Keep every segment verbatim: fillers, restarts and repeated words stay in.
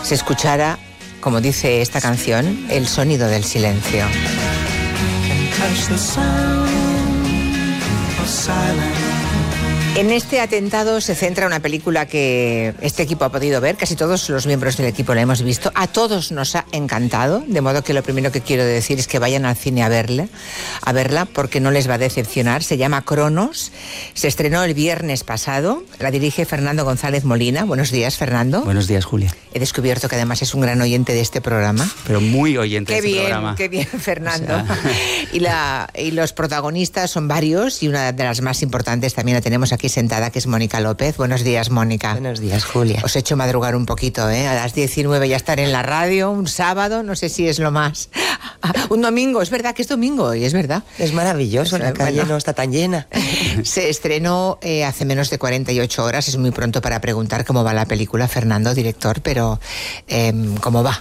se escuchara, como dice esta canción, el sonido del silencio. En este atentado se centra una película que este equipo ha podido ver, casi todos los miembros del equipo la hemos visto, a todos nos ha encantado, de modo que lo primero que quiero decir es que vayan al cine a verla, a verla porque no les va a decepcionar. Se llama Cronos, se estrenó el viernes pasado, la dirige Fernando González Molina. Buenos días, Fernando. Buenos días, Julia. He descubierto que además es un gran oyente de este programa. Pero muy oyente qué de este bien, programa. Qué bien, Fernando. O sea... y, la, y los protagonistas son varios y una de las más importantes también la tenemos aquí sentada, que es Mónica López. Buenos días, Mónica. Buenos días, Julia. Os he hecho madrugar un poquito, ¿eh? A las diecinueve ya estar en la radio, un sábado, no sé si es lo más. Un domingo, es verdad que es domingo y es verdad. Es maravilloso, la calle no está tan llena. Se estrenó eh, hace menos de cuarenta y ocho horas, es muy pronto para preguntar cómo va la película, Fernando, director, pero eh, ¿cómo va?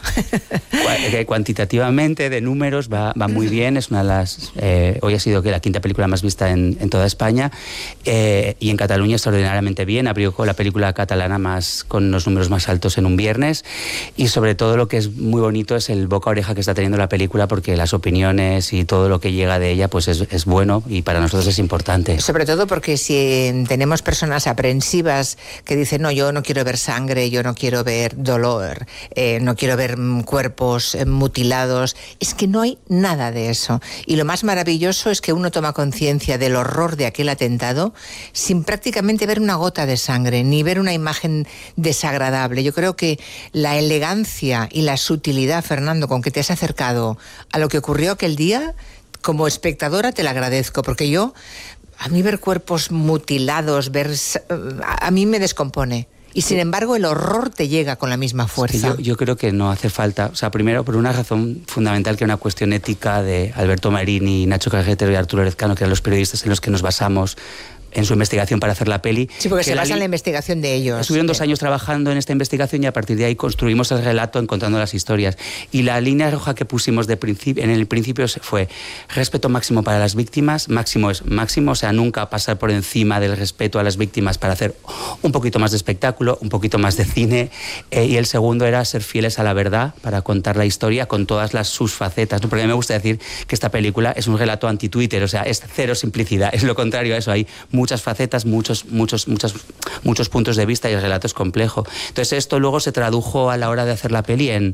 Cuantitativamente, de números, va, va muy bien, es una de las... Eh, hoy ha sido que la quinta película más vista en, en toda España, eh, y en Cataluña extraordinariamente bien, abrió con la película catalana más con los números más altos en un viernes, y sobre todo lo que es muy bonito es el boca a oreja que está teniendo la película, porque las opiniones y todo lo que llega de ella pues es, es bueno y para nosotros es importante. Sobre todo porque si tenemos personas aprensivas que dicen no, yo no quiero ver sangre, yo no quiero ver dolor, eh, no quiero ver mm, cuerpos eh, mutilados, es que no hay nada de eso. Y lo más maravilloso es que uno toma conciencia del horror de aquel atentado sin prácticamente ver una gota de sangre, ni ver una imagen desagradable. Yo creo que la elegancia y la sutilidad, Fernando, con que te has acercado a lo que ocurrió aquel día, como espectadora te la agradezco, porque yo, a mí ver cuerpos mutilados, ver, a mí me descompone. Y sin embargo el horror te llega con la misma fuerza. Yo, yo creo que no hace falta, o sea, primero por una razón fundamental, que es una cuestión ética de Alberto Marini, Nacho Carretero y Arturo Lezcano, que eran los periodistas en los que nos basamos en su investigación para hacer la peli. Sí, porque se la basa li- en la investigación de ellos. Estuvieron sí. dos años trabajando en esta investigación y a partir de ahí construimos el relato encontrando las historias. Y la línea roja que pusimos de principio, en el principio fue respeto máximo para las víctimas. Máximo es máximo, o sea, nunca pasar por encima del respeto a las víctimas para hacer un poquito más de espectáculo, un poquito más de cine. Eh, y el segundo era ser fieles a la verdad para contar la historia con todas las sus facetas, ¿no? Porque a mí me gusta decir que esta película es un relato anti-Twitter, o sea, es cero simplicidad, es lo contrario a eso. Hay muchas facetas, muchos, muchos, muchos, muchos puntos de vista y el relato es complejo. Entonces esto luego se tradujo a la hora de hacer la peli en,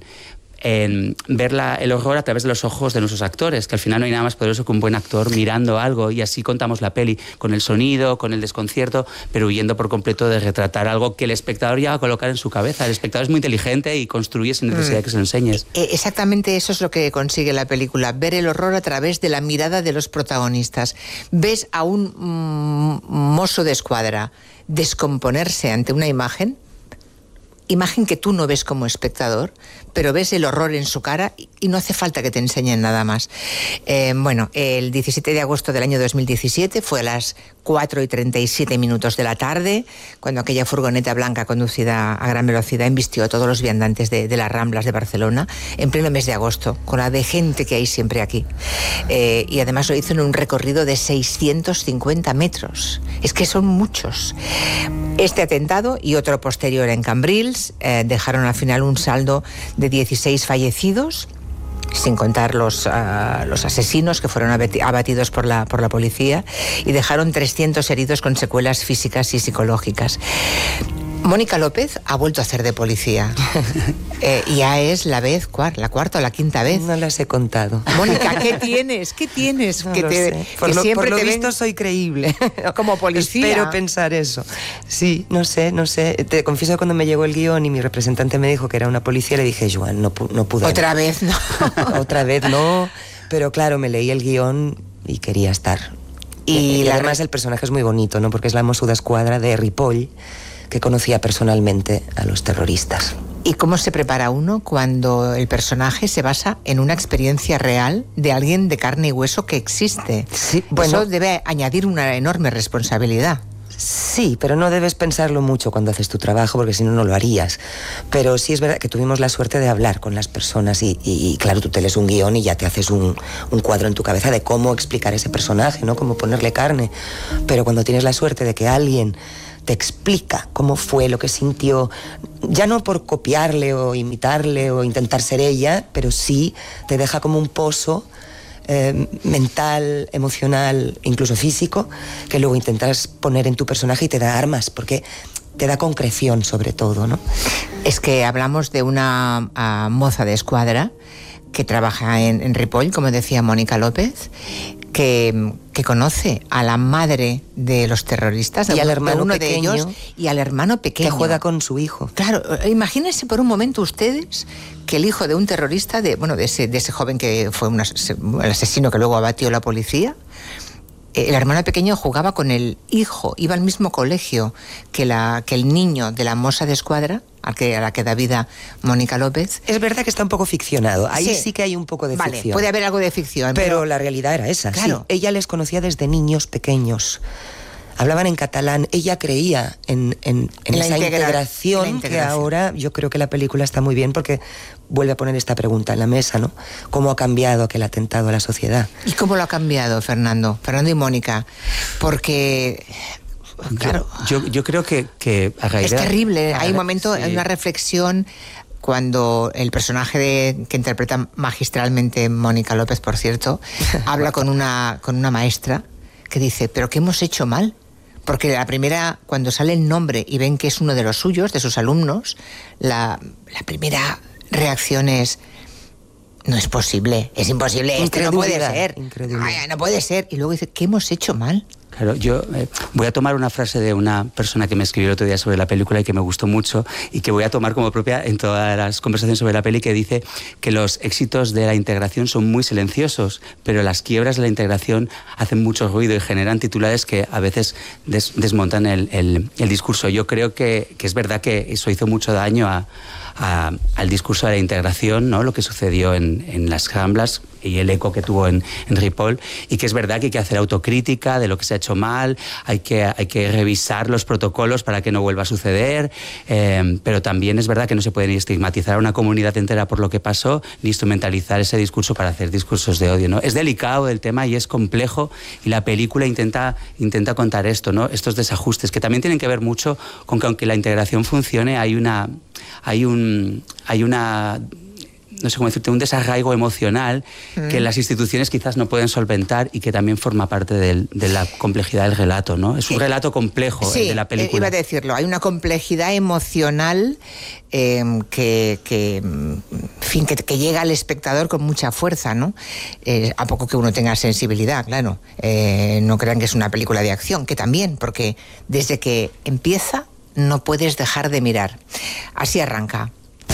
en ver la, el horror a través de los ojos de nuestros actores, que al final no hay nada más poderoso que un buen actor mirando algo, y así contamos la peli, con el sonido, con el desconcierto, pero huyendo por completo de retratar algo que el espectador ya va a colocar en su cabeza. El espectador es muy inteligente y construye sin necesidad de que se lo enseñes. Exactamente eso es lo que consigue la película, ver el horror a través de la mirada de los protagonistas. Ves a un mm, mozo de escuadra descomponerse ante una imagen, imagen que tú no ves como espectador, pero ves el horror en su cara y no hace falta que te enseñen nada más. Eh, bueno, el diecisiete de agosto del año dos mil diecisiete fue a las cuatro y treinta y siete minutos de la tarde, cuando aquella furgoneta blanca conducida a gran velocidad embistió a todos los viandantes de, de las Ramblas de Barcelona, en pleno mes de agosto, con la de gente que hay siempre aquí. Eh, y además lo hizo en un recorrido de seiscientos cincuenta metros. Es que son muchos. Este atentado y otro posterior en Cambrils eh, dejaron al final un saldo de dieciséis fallecidos, sin contar los, uh, los asesinos que fueron abatidos por la, por la policía, y dejaron trescientos heridos con secuelas físicas y psicológicas. Mónica López ha vuelto a hacer de policía. eh, ya es la vez, la cuarta o la quinta vez. No las he contado. Mónica, ¿qué tienes? ¿Qué tienes? No que lo te, sé. Por que lo, siempre por lo te visto ven soy creíble. como policía. Espero pensar eso. Sí, no sé, no sé. Te confieso que cuando me llegó el guión y mi representante me dijo que era una policía, le dije, Joan, no, no pude. Otra vez no. Otra vez no. Pero claro, me leí el guión y quería estar. Y, y la además re... el personaje es muy bonito, ¿no? Porque es la Mossos d'Esquadra de Ripoll, que conocía personalmente a los terroristas. ¿Y cómo se prepara uno cuando el personaje se basa en una experiencia real de alguien de carne y hueso que existe? Sí, bueno, eso debe añadir una enorme responsabilidad. Sí, pero no debes pensarlo mucho cuando haces tu trabajo, porque si no, no lo harías. Pero sí es verdad que tuvimos la suerte de hablar con las personas y, y, y claro, tú te lees un guión y ya te haces un, un cuadro en tu cabeza de cómo explicar ese personaje, ¿no? Cómo ponerle carne. Pero cuando tienes la suerte de que alguien te explica cómo fue, lo que sintió, ya no por copiarle o imitarle o intentar ser ella, pero sí te deja como un pozo eh, mental, emocional, incluso físico, que luego intentas poner en tu personaje y te da armas, porque te da concreción sobre todo, ¿no? Es que hablamos de una uh, moza de escuadra que trabaja en, en Ripoll, como decía Mónica López, que, que conoce a la madre de los terroristas, y al hermano de uno pequeño, de ellos, y al hermano pequeño. Que juega con su hijo. Claro, imagínense por un momento ustedes que el hijo de un terrorista, de, bueno, de ese, de ese joven que fue un as- el asesino que luego abatió la policía, el hermano pequeño jugaba con el hijo, iba al mismo colegio que, la, que el niño de la moza de escuadra, a, que, a la que da vida Mónica López. Es verdad que está un poco ficcionado, ahí sí, sí que hay un poco de vale, ficción. Puede haber algo de ficción. Pero, pero la realidad era esa, claro. Sí. Ella les conocía desde niños pequeños. Hablaban en catalán, ella creía en, en, en, en esa integra- integración, la integración que ahora yo creo que la película está muy bien porque vuelve a poner esta pregunta en la mesa, ¿no? ¿Cómo ha cambiado aquel atentado a la sociedad? ¿Y cómo lo ha cambiado, Fernando? Fernando y Mónica, porque... Claro. Yo, yo, yo creo que, que a raíz es de... terrible, hay un momento, sí. hay una reflexión cuando el personaje de, que interpreta magistralmente Mónica López, por cierto, habla con una, con una maestra que dice, ¿pero qué hemos hecho mal? Porque la primera, cuando sale el nombre y ven que es uno de los suyos, de sus alumnos, la, la primera reacción es, no es posible, es imposible, esto no puede ser, Ay, no puede ser. Y luego dice, ¿qué hemos hecho mal? Claro, yo eh, voy a tomar una frase de una persona que me escribió el otro día sobre la película y que me gustó mucho y que voy a tomar como propia en todas las conversaciones sobre la peli, que dice que los éxitos de la integración son muy silenciosos, pero las quiebras de la integración hacen mucho ruido y generan titulares que a veces des, desmontan el, el, el discurso. Yo creo que, que es verdad que eso hizo mucho daño a, a, al discurso de la integración, ¿no? Lo que sucedió en, en las Ramblas y el eco que tuvo en, en Ripoll, y que es verdad que hay que hacer autocrítica de lo que se ha hecho mal, hay que, hay que revisar los protocolos para que no vuelva a suceder, eh, pero también es verdad que no se puede ni estigmatizar a una comunidad entera por lo que pasó, ni instrumentalizar ese discurso para hacer discursos de odio, ¿no? Es delicado el tema y es complejo, y la película intenta, intenta contar esto, ¿no? Estos desajustes, que también tienen que ver mucho con que aunque la integración funcione, hay una... hay un... hay una no sé cómo decirte, un desarraigo emocional mm. que las instituciones quizás no pueden solventar y que también forma parte del, de la complejidad del relato, ¿no? Es un sí. relato complejo sí, el de la película. Iba a decirlo, hay una complejidad emocional eh, que, que, en fin, que, que llega al espectador con mucha fuerza, ¿no? Eh, a poco que uno tenga sensibilidad, claro. Eh, no crean que es una película de acción, que también, porque desde que empieza no puedes dejar de mirar. Así arranca.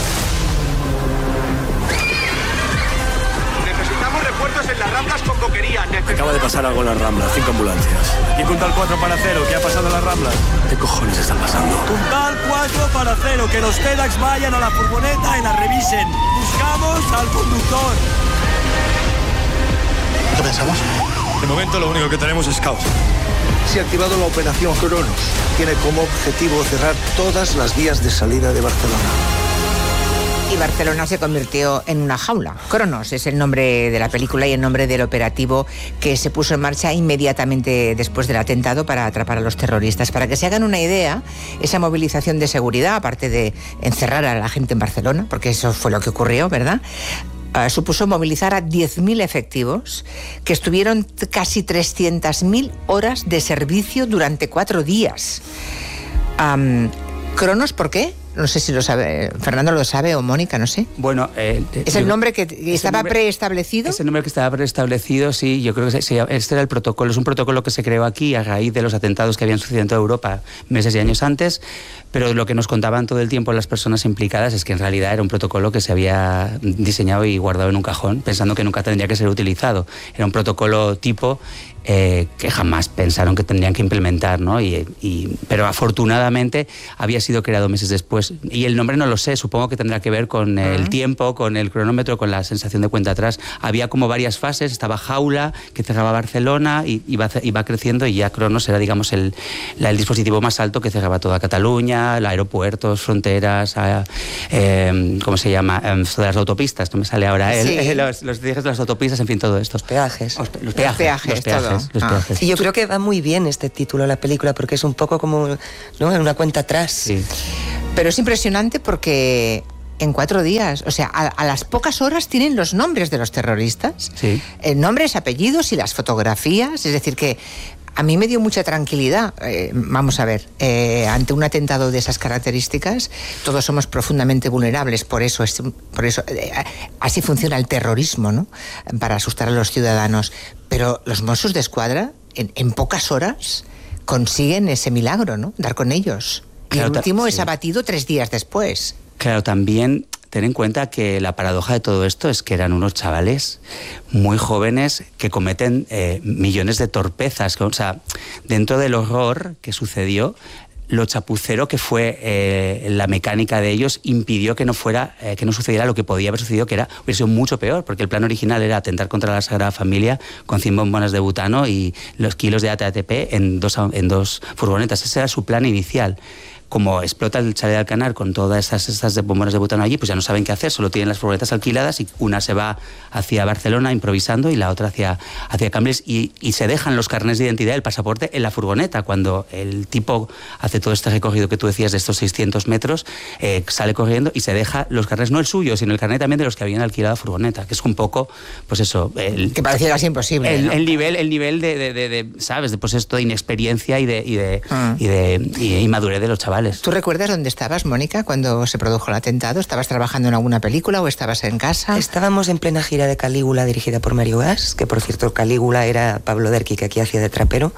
En las Ramblas con coquería. Acaba de pasar algo en las Ramblas, cinco ambulancias. Y Puntal cuatro para cero, ¿qué ha pasado en las Ramblas? ¿Qué cojones están pasando? Puntal cuatro para cero, que los TEDx vayan a la furgoneta y la revisen. Buscamos al conductor. ¿Qué pensamos? De momento lo único que tenemos es caos. Se ha activado la operación Cronos. Tiene como objetivo cerrar todas las vías de salida de Barcelona. Y Barcelona se convirtió en una jaula. Cronos es el nombre de la película y el nombre del operativo que se puso en marcha inmediatamente después del atentado para atrapar a los terroristas. Para que se hagan una idea, esa movilización de seguridad, aparte de encerrar a la gente en Barcelona, porque eso fue lo que ocurrió, ¿verdad?, Uh, supuso movilizar a diez mil efectivos que estuvieron t- casi trescientas mil horas de servicio durante cuatro días. Um, ¿Cronos por qué? No sé si lo sabe, Fernando lo sabe o Mónica, no sé. Bueno, eh, ¿Es el nombre que estaba nombre, preestablecido? Es el nombre que estaba preestablecido, sí. Yo creo que se, se, este era el protocolo. Es un protocolo que se creó aquí a raíz de los atentados que habían sucedido en toda Europa meses y años antes, pero lo que nos contaban todo el tiempo las personas implicadas es que en realidad era un protocolo que se había diseñado y guardado en un cajón, pensando que nunca tendría que ser utilizado. Era un protocolo tipo eh, que jamás pensaron que tendrían que implementar, ¿no? Y, y, pero afortunadamente había sido creado meses después. Y el nombre no lo sé, supongo que tendrá que ver con el uh-huh. tiempo, con el cronómetro, con la sensación de cuenta atrás. Había como varias fases, estaba Jaula, que cerraba Barcelona, y iba, iba creciendo, y ya Cronos era, digamos, el, la, el dispositivo más alto que cerraba toda Cataluña, aeropuertos, fronteras, a, eh, ¿cómo se llama? Eh, las autopistas, no me sale ahora, sí. el, los, los ejes de las autopistas, en fin, todo esto. Los peajes. Los, los los peajes, peajes, los peajes. todo. peajes, los ah. peajes. Y yo creo que va muy bien este título a la película, porque es un poco como, ¿no?, una cuenta atrás. Sí. Pero es impresionante porque en cuatro días, o sea, a, a las pocas horas tienen los nombres de los terroristas, Sí. eh, nombres, apellidos y las fotografías, es decir que a mí me dio mucha tranquilidad. Eh, vamos a ver, eh, ante un atentado de esas características, todos somos profundamente vulnerables, por eso, es, por eso eh, así funciona el terrorismo, ¿no?, para asustar a los ciudadanos. Pero los Mossos de Escuadra, en, en pocas horas, consiguen ese milagro, ¿no?, dar con ellos. Y Claro, el último sí. es abatido tres días después. Claro, también ten en cuenta que la paradoja de todo esto es que eran unos chavales muy jóvenes que cometen eh, millones de torpezas. O sea, dentro del horror que sucedió, lo chapucero que fue eh, la mecánica de ellos impidió que no fuera, eh, que no sucediera lo que podía haber sucedido, que era, hubiera sido mucho peor, porque el plan original era atentar contra la Sagrada Familia con cien bombonas de butano y los kilos de A T A T P en dos, en dos furgonetas. Ese era su plan inicial. Como explota el chalet de Alcanar con todas esas, esas de bombonas de butano allí, pues ya no saben qué hacer, solo tienen las furgonetas alquiladas y una se va hacia Barcelona improvisando y la otra hacia, hacia Cambrils y, y se dejan los carnets de identidad y el pasaporte en la furgoneta. Cuando el tipo hace todo este recorrido que tú decías de estos seiscientos metros, eh, sale corriendo y se deja los carnets, no el suyo, sino el carnet también de los que habían alquilado furgoneta, que es un poco, pues eso... El, Que parecía casi imposible, El, ¿no? el nivel, el nivel de, de, de, de, ¿sabes? De, pues esto de inexperiencia y de, y de, Ah. y de y inmadurez de los chavales. ¿Tú recuerdas dónde estabas, Mónica, cuando se produjo el atentado? ¿Estabas trabajando en alguna película o estabas en casa? Estábamos en plena gira de Calígula dirigida por Mario Gas, que por cierto Calígula era Pablo Derqui, que aquí hacía de trapero,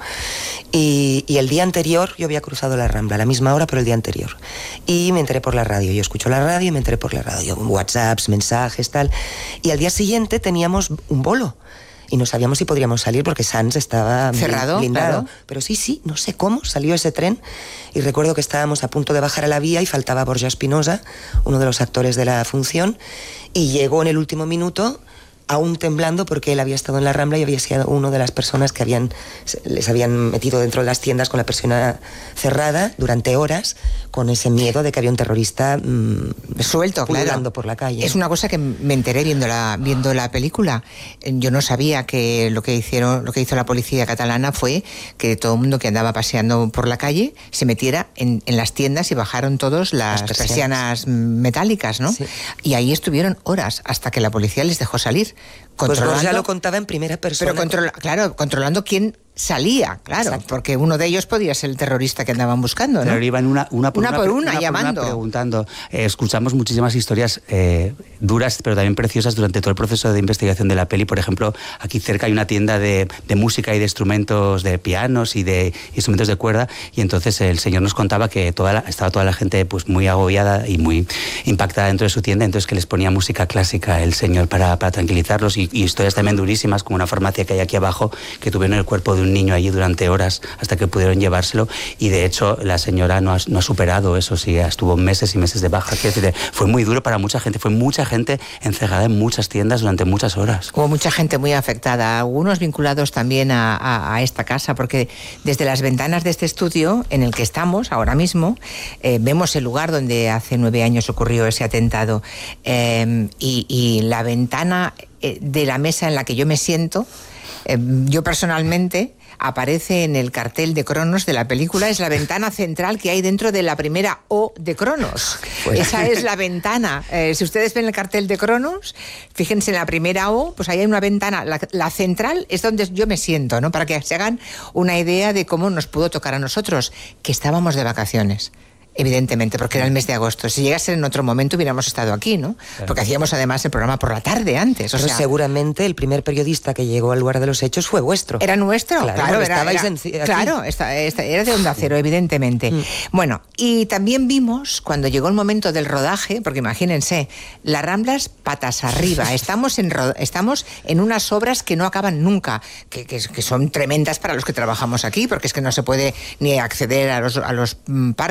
y, y el día anterior yo había cruzado la Rambla, a la misma hora pero el día anterior, y me enteré por la radio, yo escucho la radio y me enteré por la radio, WhatsApps, mensajes, tal, y al día siguiente teníamos un bolo. Y no sabíamos si podríamos salir porque Sants estaba cerrado, blindado. claro. Pero sí, sí, no sé cómo salió ese tren. Y recuerdo que estábamos a punto de bajar a la vía y faltaba Borja Espinosa, uno de los actores de la función, y llegó en el último minuto, aún temblando porque él había estado en la Rambla y había sido una de las personas que habían les habían metido dentro de las tiendas con la persiana cerrada durante horas, con ese miedo de que había un terrorista mmm, suelto, pululando claro, por la calle. Es una cosa que me enteré viendo la, viendo la película. Yo no sabía que lo que hicieron, lo que hizo la policía catalana fue que todo el mundo que andaba paseando por la calle se metiera en, en las tiendas y bajaron todos las, Las persianas. persianas metálicas, ¿no? Sí. Y ahí estuvieron horas hasta que la policía les dejó salir. Pues Borja lo contaba en primera persona. Pero controla, claro, controlando quién salía, claro, Exacto. porque uno de ellos podía ser el terrorista que andaban buscando, ¿no? Pero iban una, una por una, una, por una, una llamando. Por una preguntando. Eh, escuchamos muchísimas historias eh, duras, pero también preciosas durante todo el proceso de investigación de la peli. Por ejemplo, aquí cerca hay una tienda de, de música y de instrumentos, de pianos y de instrumentos de cuerda, y entonces el señor nos contaba que toda la, estaba toda la gente pues muy agobiada y muy impactada dentro de su tienda, entonces que les ponía música clásica el señor para, para tranquilizarlos, y, y historias también durísimas, como una farmacia que hay aquí abajo, que tuvieron el cuerpo de un niño allí durante horas hasta que pudieron llevárselo, y de hecho la señora no ha, no ha superado eso, sí, estuvo meses y meses de baja. Quiero decir, fue muy duro para mucha gente, fue mucha gente encerrada en muchas tiendas durante muchas horas. Hubo mucha gente muy afectada, algunos vinculados también a, a, a esta casa, porque desde las ventanas de este estudio en el que estamos ahora mismo, eh, vemos el lugar donde hace nueve años ocurrió ese atentado, eh, y, y la ventana eh, de la mesa en la que yo me siento, eh, yo personalmente, aparece en el cartel de Cronos de la película, es la ventana central que hay dentro de la primera O de Cronos. Pues. Esa es la ventana. Eh, si ustedes ven el cartel de Cronos, fíjense en la primera O, pues ahí hay una ventana. La, la central es donde yo me siento, ¿no? Para que se hagan una idea de cómo nos pudo tocar a nosotros, que estábamos de vacaciones. Evidentemente, porque era el mes de agosto. Si llegase en otro momento hubiéramos estado aquí, ¿no? Claro. Porque hacíamos además el programa por la tarde antes. O Pero sea, seguramente el primer periodista que llegó al lugar de los hechos fue vuestro. ¿Era nuestro? Claro, claro era, estabais era, en, aquí. Claro, esta, esta, era de Onda Cero, evidentemente. Mm. Bueno, y también vimos, cuando llegó el momento del rodaje, porque imagínense, las Ramblas patas arriba. Estamos en, estamos en unas obras que no acaban nunca, que, que, que son tremendas para los que trabajamos aquí, porque es que no se puede ni acceder a los, a los parkings, ni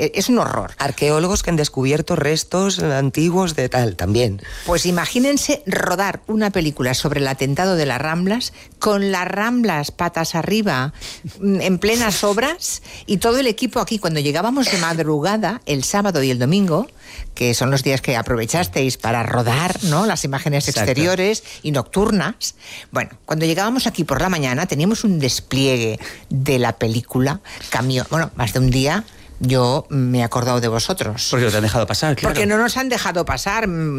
que es un horror. Arqueólogos que han descubierto restos antiguos de tal, también. Pues imagínense rodar una película sobre el atentado de las Ramblas, con las Ramblas patas arriba, en plenas obras, y todo el equipo aquí. Cuando llegábamos de madrugada, el sábado y el domingo, que son los días que aprovechasteis para rodar, ¿no?, las imágenes Exacto. exteriores y nocturnas. Bueno, cuando llegábamos aquí por la mañana, teníamos un despliegue de la película, camión, bueno, más de un día. Yo me he acordado de vosotros. Porque os han dejado pasar, claro. Porque no nos han dejado pasar.